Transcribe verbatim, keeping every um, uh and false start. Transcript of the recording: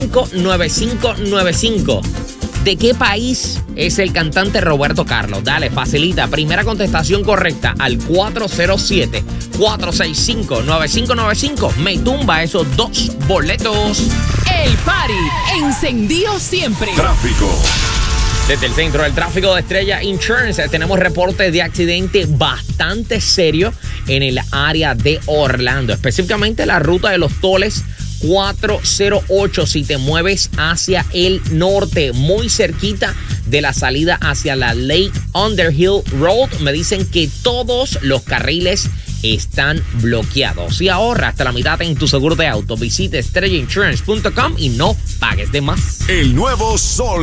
nueve cinco nueve cinco. ¿De qué país es el cantante Roberto Carlos? Dale, facilita. Primera contestación correcta al cuatro cero siete, cuatro seis cinco, nueve cinco nueve cinco. Me tumba esos dos boletos. El party encendido siempre. Tráfico. Desde el centro del tráfico de Estrella Insurance tenemos reportes de accidente bastante serio en el área de Orlando, específicamente la ruta de los Toles cuatro cero ocho. Si te mueves hacia el norte, muy cerquita de la salida hacia la Lake Underhill Road, me dicen que todos los carriles están bloqueados. Y ahorra hasta la mitad en tu seguro de auto. Visita estrella insurance punto com y no pagues de más. El nuevo Sol